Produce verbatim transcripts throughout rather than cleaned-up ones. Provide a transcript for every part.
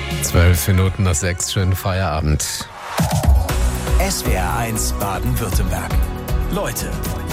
Zwölf Minuten nach sechs, schönen Feierabend. S W R eins Baden-Württemberg. Leute.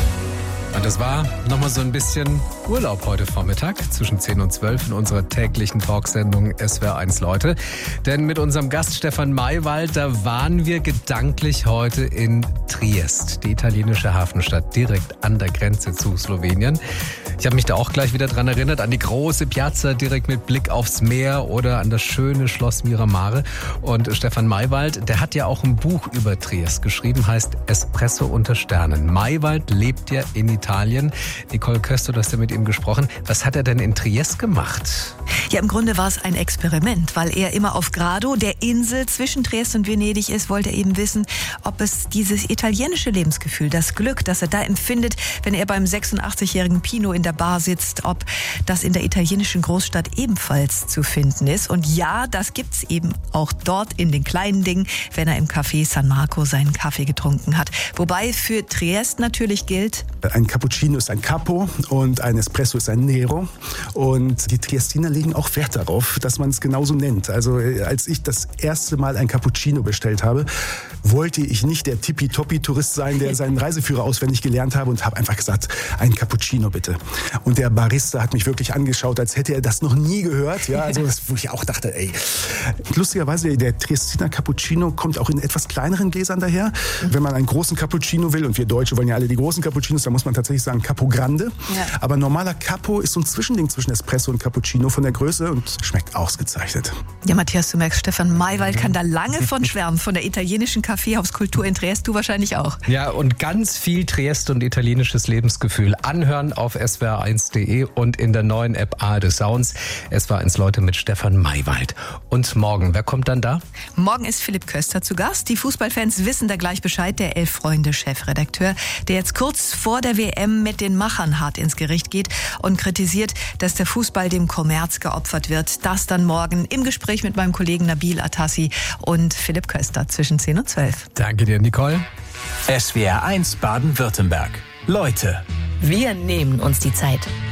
Und das war nochmal so ein bisschen Urlaub heute Vormittag zwischen zehn und zwölf in unserer täglichen Talksendung S W R eins Leute. Denn mit unserem Gast Stefan Maywald, da waren wir gedanklich heute in Triest, die italienische Hafenstadt direkt an der Grenze zu Slowenien. Ich habe mich da auch gleich wieder dran erinnert, an die große Piazza direkt mit Blick aufs Meer oder an das schöne Schloss Miramare. Und Stefan Maywald, der hat ja auch ein Buch über Triest geschrieben, heißt Espresso unter Sternen. Maywald lebt ja in Italien. Nicole Köster, du hast ja mit ihm gesprochen. Was hat er denn in Triest gemacht? Ja, im Grunde war es ein Experiment, weil er immer auf Grado, der Insel zwischen Triest und Venedig ist, wollte er eben wissen, ob es dieses italienische Lebensgefühl, das Glück, das er da empfindet, wenn er beim sechsundachtzigjährigen Pino in der Bar sitzt, ob das in der italienischen Großstadt ebenfalls zu finden ist. Und ja, das gibt's eben auch dort in den kleinen Dingen, wenn er im Café San Marco seinen Kaffee getrunken hat. Wobei für Triest natürlich gilt: Ein Cappuccino ist ein Capo und ein Espresso ist ein Nero. Und die Triestiner legen auch Wert darauf, dass man es genauso nennt. Also als ich das erste Mal ein Cappuccino bestellt habe, wollte ich nicht der Tippitoppi-Tourist sein, der seinen Reiseführer auswendig gelernt habe, und habe einfach gesagt, ein Cappuccino bitte. Und der Barista hat mich wirklich angeschaut, als hätte er das noch nie gehört. Ja, also wo ich auch dachte, ey. Lustigerweise, der Triestiner Cappuccino kommt auch in etwas kleineren Gläsern daher. Wenn man einen großen Cappuccino will, und wir Deutsche wollen ja alle die großen Cappuccinos, da muss man tatsächlich sagen Capo Grande. Ja. Aber normaler Capo ist so ein Zwischending zwischen Espresso und Cappuccino von der Größe und schmeckt ausgezeichnet. Ja, Matthias, du merkst, Stefan Maywald kann da lange von schwärmen, von der italienischen Kaffeehauskultur in Triest, du wahrscheinlich auch. Ja, und ganz viel Triest und italienisches Lebensgefühl anhören auf S W R eins punkt de und in der neuen App A R D Sounds. S W R eins Leute mit Stefan Maywald. Und morgen, wer kommt dann da? Morgen ist Philipp Köster zu Gast. Die Fußballfans wissen da gleich Bescheid, der Elf-Freunde-Chefredakteur, der jetzt kurz vor der W M mit den Machern hart ins Gericht geht und kritisiert, dass der Fußball dem Kommerz geopfert wird. Das dann morgen im Gespräch mit meinem Kollegen Nabil Atassi und Philipp Köster zwischen zehn und zwölf. Danke dir, Nicole. S W R eins Baden-Württemberg. Leute. Wir nehmen uns die Zeit.